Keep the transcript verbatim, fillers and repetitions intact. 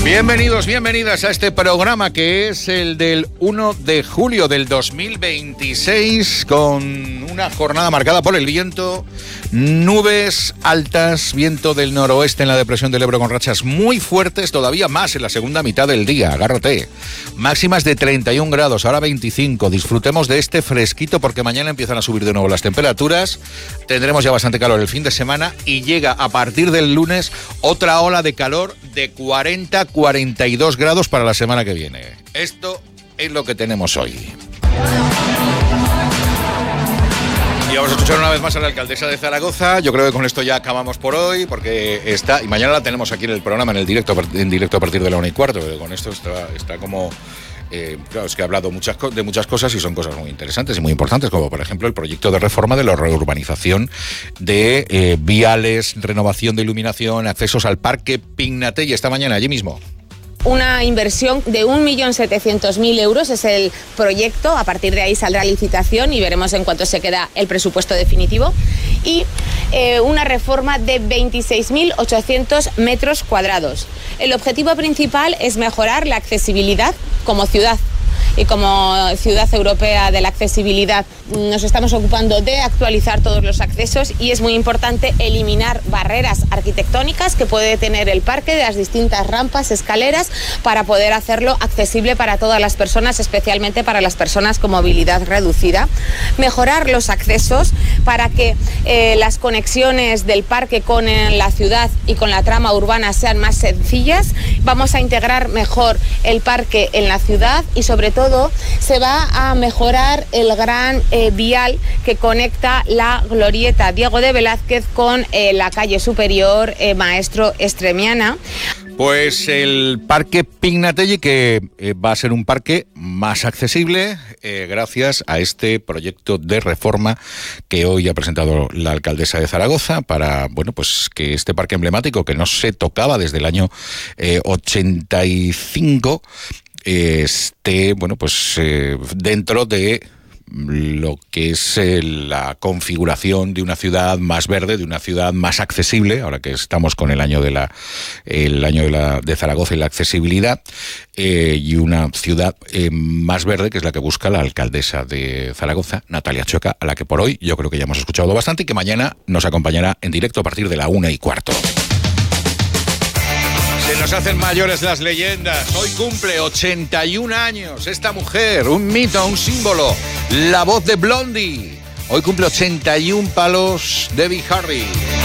Bienvenidos, bienvenidas a este programa que es el del uno de julio del dos mil veintiséis, con una jornada marcada por el viento, nubes altas, viento del noroeste en la depresión del Ebro con rachas muy fuertes, todavía más en la segunda mitad del día, agárrate. Máximas de treinta y un grados, ahora veinticinco. Disfrutemos de este fresquito porque mañana empiezan a subir de nuevo las temperaturas. Tendremos ya bastante calor el fin de semana y llega a partir del lunes otra ola de calor de cuarenta a cuarenta y dos grados para la semana que viene. Esto es lo que tenemos hoy. Y vamos a escuchar una vez más a la alcaldesa de Zaragoza. Yo creo que con esto ya acabamos por hoy, porque está, y mañana la tenemos aquí en el programa, en el directo, en directo a partir de la una y cuarto. Con esto está, está como... Eh, claro, es que ha hablado muchas de muchas cosas y son cosas muy interesantes y muy importantes, como por ejemplo el proyecto de reforma de la reurbanización de eh, viales, renovación de iluminación, accesos al Parque Pignatelli. Esta mañana allí mismo. Una inversión de un millón setecientos mil euros es el proyecto. A partir de ahí saldrá licitación y veremos en cuánto se queda el presupuesto definitivo. Y eh, una reforma de veintiséis mil ochocientos metros cuadrados. El objetivo principal es mejorar la accesibilidad como ciudad. Y como ciudad europea de la accesibilidad nos estamos ocupando de actualizar todos los accesos y es muy importante eliminar barreras arquitectónicas que puede tener el parque, de las distintas rampas, escaleras, para poder hacerlo accesible para todas las personas, especialmente para las personas con movilidad reducida. Mejorar los accesos para que eh, las conexiones del parque con eh, la ciudad y con la trama urbana sean más sencillas. Vamos a integrar mejor el parque en la ciudad y sobre todo se va a mejorar el gran eh, vial que conecta la glorieta Diego de Velázquez con eh, la calle superior eh, Maestro Estremiana. Pues el Parque Pignatelli, que eh, va a ser un parque más accesible eh, gracias a este proyecto de reforma que hoy ha presentado la alcaldesa de Zaragoza para, bueno, pues que este parque emblemático que no se tocaba desde el año eh, ochenta y cinco esté, bueno, pues eh, dentro de lo que es eh, la configuración de una ciudad más verde, de una ciudad más accesible, ahora que estamos con el año de la el año de, la, de Zaragoza y la accesibilidad, eh, y una ciudad eh, más verde, que es la que busca la alcaldesa de Zaragoza, Natalia Choca, a la que por hoy yo creo que ya hemos escuchado bastante y que mañana nos acompañará en directo a partir de la una y cuarto. Se nos hacen mayores las leyendas. Hoy cumple ochenta y un años esta mujer, un mito, un símbolo, la voz de Blondie. Hoy cumple ochenta y un palos Debbie Harry.